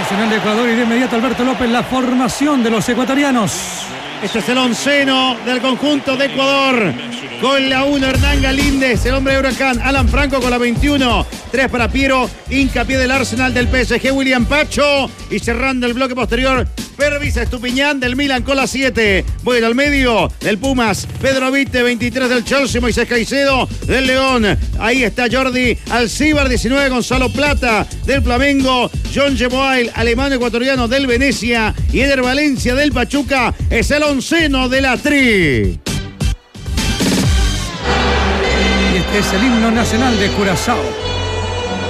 Nacional de Ecuador y de inmediato Alberto López, la formación de los ecuatorianos. Este es el onceno del conjunto de Ecuador. Con la 1, Hernán Galíndez, el hombre de Huracán. Alan Franco con la 21. 3 para Piero. Hincapié del Arsenal del PSG, William Pacho. Y cerrando el bloque posterior, Pervis Estupiñán del Milan con la 7. Bueno, al medio del Pumas, Pedro Vite, 23 del Chelsea, Moisés Caicedo del León. Ahí está Jordi Alcíbar, 19, Gonzalo Plata del Flamengo. John Jeboael, alemán ecuatoriano del Venecia. Y Eder Valencia del Pachuca. Es el onceno de la Tri. Y este es el himno nacional de Curazao.